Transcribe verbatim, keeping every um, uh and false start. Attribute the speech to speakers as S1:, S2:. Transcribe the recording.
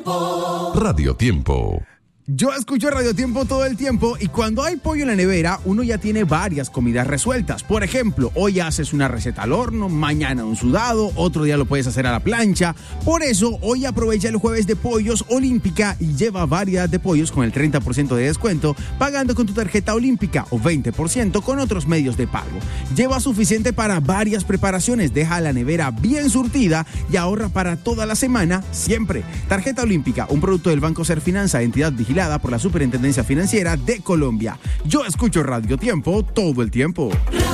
S1: Tiempo.
S2: Radio Tiempo.
S3: Yo escucho Radio Tiempo todo el tiempo y cuando hay pollo en la nevera, uno ya tiene varias comidas resueltas. Por ejemplo, hoy haces una receta al horno, mañana un sudado, otro día lo puedes hacer a la plancha. Por eso, hoy aprovecha el jueves de pollos Olímpica y lleva variedad de pollos con el treinta por ciento de descuento, pagando con tu tarjeta Olímpica o veinte por ciento con otros medios de pago. Lleva suficiente para varias preparaciones, deja la nevera bien surtida y ahorra para toda la semana, siempre. Tarjeta Olímpica, un producto del Banco Serfinanza, entidad vigilada por la Superintendencia Financiera de Colombia. Yo escucho Radio Tiempo todo el tiempo.